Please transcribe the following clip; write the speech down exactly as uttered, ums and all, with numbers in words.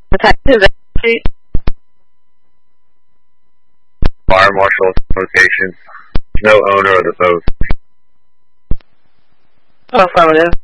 Detective Street. Fire marshal location. No owner of the boat. Affirmative.